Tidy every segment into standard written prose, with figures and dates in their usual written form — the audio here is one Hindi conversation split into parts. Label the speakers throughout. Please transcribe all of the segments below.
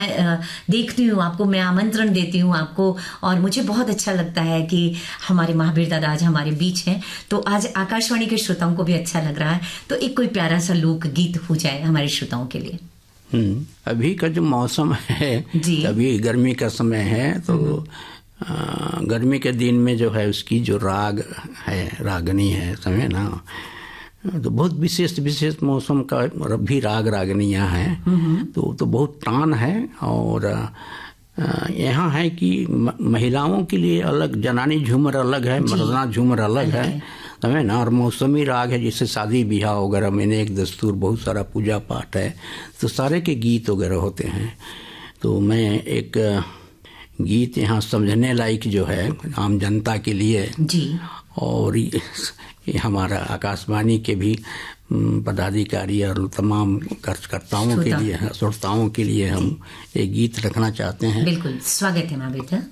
Speaker 1: देखती हूँ आपको, मैं आमंत्रण देती हूँ आपको, और मुझे बहुत अच्छा लगता है कि हमारे महावीर दादा आज हमारे बीच हैं। तो आज आकाशवाणी के श्रोताओं को भी अच्छा लग रहा है, तो एक कोई प्यारा सा लोक गीत हो जाए हमारे श्रोताओं के लिए।
Speaker 2: अभी का जो मौसम है, अभी गर्मी का समय है, तो गर्मी के दिन में जो है उसकी जो राग है, रागनी है समय ना, तो बहुत विशेष मौसम का भी राग रागनियाँ हैं, तो बहुत तान है। और यहाँ है कि महिलाओं के लिए अलग जनानी झूमर अलग है, मर्दाना झूमर अलग है, समझे ना। और मौसमी राग है, जैसे शादी ब्याह वगैरह में एक दस्तूर, बहुत सारा पूजा पाठ है, तो सारे के गीत वगैरह होते हैं। तो मैं एक गीत यहाँ समझने लायक जो है आम जनता के लिए
Speaker 1: जी, और
Speaker 2: ये हमारा आकाशवाणी के भी पदाधिकारी और तमाम कार्यकर्ताओं के लिए, श्रोताओं के लिए हम एक गीत रखना चाहते हैं।
Speaker 1: बिल्कुल, स्वागत है माँ बेटा।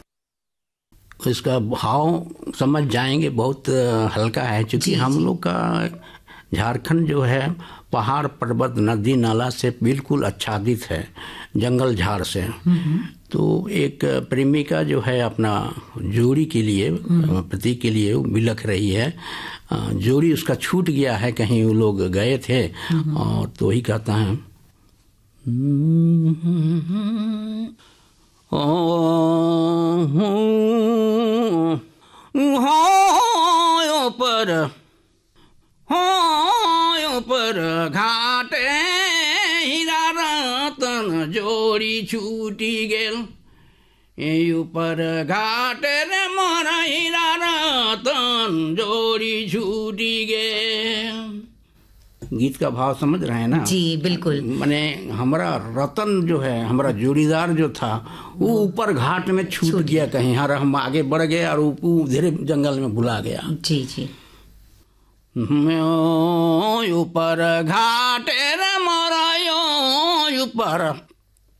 Speaker 2: इसका भाव समझ जाएंगे, बहुत हल्का है, क्योंकि हम लोग का झारखंड जो है पहाड़ पर्वत नदी नाला से बिल्कुल आच्छादित है, जंगल झाड़ से। तो एक प्रेमिका जो है अपना जोड़ी के लिए, पति के लिए बिलख रही है, जोड़ी उसका छूट गया है, कहीं वो लोग गए थे, और तो ही कहता है पर घाटे हीरा रतन जोड़ी छूटी गेल, ऊपर घाटे रे मोर हीरा रतन जोड़ी छूटी गेल। गीत का भाव समझ रहे हैं ना
Speaker 1: जी? बिल्कुल।
Speaker 2: माने हमारा रतन जो है, हमारा जोड़ीदार जो था, वो ऊपर घाट में छूट गया कहीं, हर हम आगे बढ़ गए और वो धीरे जंगल में भुला गया।
Speaker 1: जी जी।
Speaker 2: ऊपर घाटे रे मोरा ऊपर